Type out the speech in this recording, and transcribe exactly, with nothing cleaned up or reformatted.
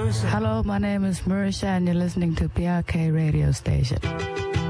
Hello, my name is Marisha and you're listening to P R K radio station.